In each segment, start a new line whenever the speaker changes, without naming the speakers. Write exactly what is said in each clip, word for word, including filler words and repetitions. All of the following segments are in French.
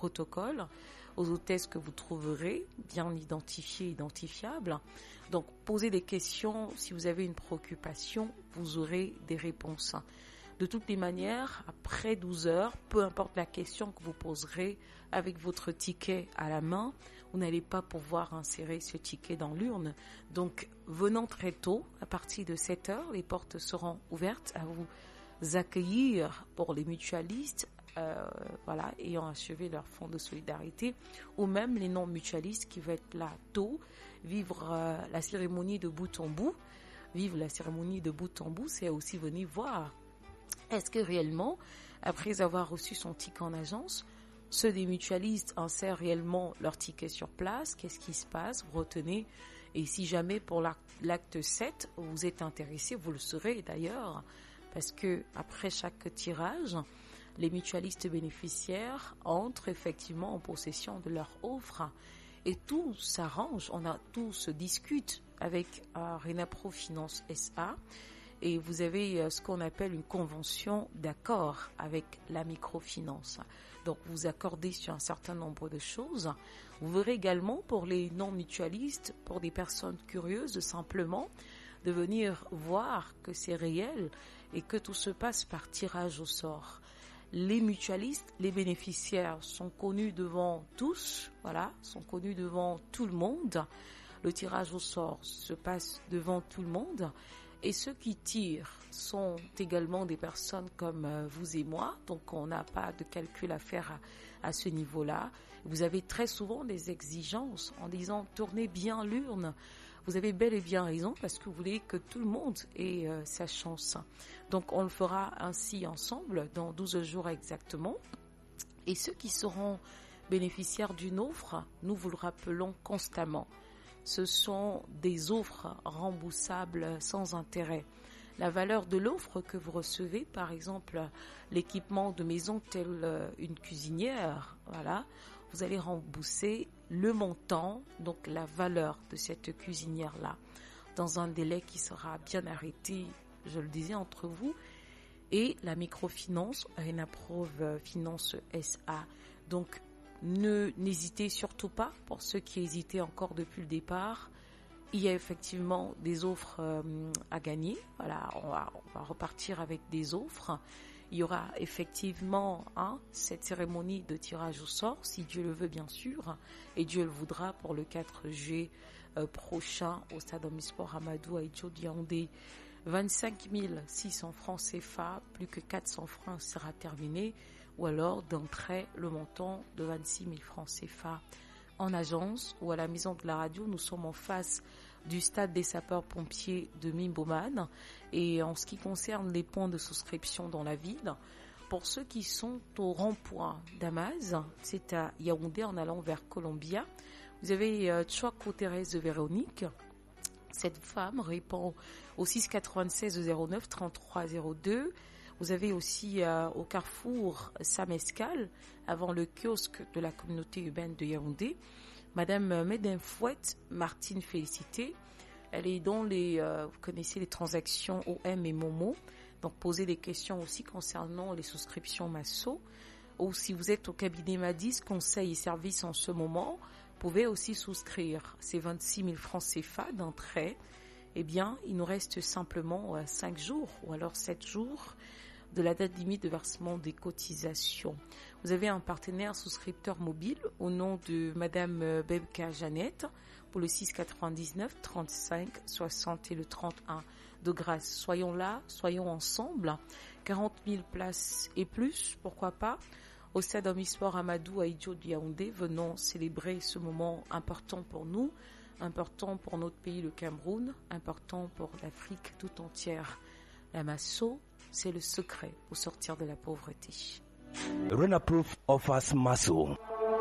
protocole aux hôtesses que vous trouverez, bien identifiées, identifiables. Donc, posez des questions. Si vous avez une préoccupation, vous aurez des réponses. De toutes les manières, après douze heures, peu importe la question que vous poserez avec votre ticket à la main, vous n'allez pas pouvoir insérer ce ticket dans l'urne. Donc, venant très tôt, à partir de sept heures, les portes seront ouvertes à vous accueillir pour les mutualistes, euh, voilà, ayant achevé leur fonds de solidarité, ou même les non-mutualistes qui vont être là tôt, vivre euh, la cérémonie de bout en bout. Vivre la cérémonie de bout en bout, c'est aussi venir voir. Est-ce que réellement, après avoir reçu son ticket en agence, ceux des mutualistes insèrent réellement leur ticket sur place? Qu'est-ce qui se passe? Vous retenez. Et si jamais pour l'acte sept, vous êtes intéressé, vous le serez d'ailleurs, parce que après chaque tirage, les mutualistes bénéficiaires entrent effectivement en possession de leur offre. Et tout s'arrange, on a tout se discute avec euh, Renapro Finance S A. Et vous avez euh, ce qu'on appelle une convention d'accord avec la microfinance. Donc, vous accordez sur un certain nombre de choses. Vous verrez également pour les non-mutualistes, pour des personnes curieuses, simplement de venir voir que c'est réel et que tout se passe par tirage au sort. Les mutualistes, les bénéficiaires sont connus devant tous, voilà, sont connus devant tout le monde. Le tirage au sort se passe devant tout le monde. Et ceux qui tirent sont également des personnes comme euh, vous et moi, donc on n'a pas de calcul à faire à, à ce niveau-là. Vous avez très souvent des exigences en disant « tournez bien l'urne ». Vous avez bel et bien raison parce que vous voulez que tout le monde ait euh, sa chance. Donc on le fera ainsi ensemble dans douze jours exactement. Et ceux qui seront bénéficiaires d'une offre, nous vous le rappelons constamment. Ce sont des offres remboursables sans intérêt. La valeur de l'offre que vous recevez, par exemple, l'équipement de maison tel une cuisinière, voilà, vous allez rembourser le montant, donc la valeur de cette cuisinière-là, dans un délai qui sera bien arrêté, je le disais, entre vous et la microfinance, Renapro Finance S A. Donc, Ne, n'hésitez surtout pas, pour ceux qui hésitaient encore depuis le départ, il y a effectivement des offres euh, à gagner. Voilà, on va, on va repartir avec des offres. Il y aura effectivement hein, cette cérémonie de tirage au sort, si Dieu le veut bien sûr, et Dieu le voudra pour le quatre juillet euh, prochain au stade Omnisport Amadou à Idjo Yaoundé. vingt-cinq mille six cents francs C F A, plus que quatre cents francs sera terminé. Ou alors d'entrée le montant de vingt-six mille francs C F A en agence ou à la maison de la radio. Nous sommes en face du stade des sapeurs-pompiers de Mimboman. Et en ce qui concerne les points de souscription dans la ville, pour ceux qui sont au rond-point Damas, c'est à Yaoundé en allant vers Columbia, vous avez euh, Tchouakou Thérèse de Véronique. Cette femme répond au six quatre-vingt-seize zéro neuf trente-trois zéro deux. Vous avez aussi euh, au carrefour Samescal, avant le kiosque de la communauté urbaine de Yaoundé, Madame Medinfouette Martine Félicité. Elle est dans les, euh, vous connaissez les transactions O M et Momo, donc posez des questions aussi concernant les souscriptions Masso. Ou si vous êtes au cabinet Madis, conseil et services en ce moment, vous pouvez aussi souscrire ces vingt-six mille francs C F A d'entrée. Eh bien, il nous reste simplement euh, cinq jours ou alors sept jours de la date limite de versement des cotisations. Vous avez un partenaire souscripteur mobile au nom de Madame Bebka Jeannette pour le six quatre-vingt-dix-neuf trente-cinq soixante et le trente et un de grâce. Soyons là, soyons ensemble. quarante mille places et plus, pourquoi pas, au stade Omnisport Amadou à Idjo Yaoundé. Venons célébrer ce moment important pour nous, important pour notre pays, le Cameroun, important pour l'Afrique tout entière. La Masso, c'est le secret pour sortir de la pauvreté.
Renapro offers Masso.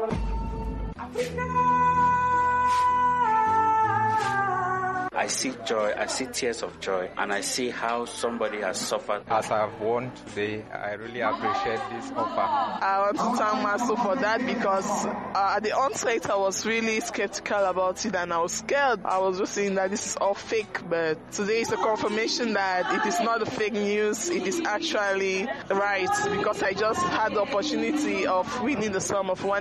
I see joy, I see tears of joy, and I see how somebody has suffered.
As I've won today, I really appreciate this offer.
I want to thank Maso for that because uh, at the onset I was really skeptical about it and I was scared. I was just saying that this is all fake, but today is a confirmation that it is not a fake news, it is actually right because I just had the opportunity of winning the sum of one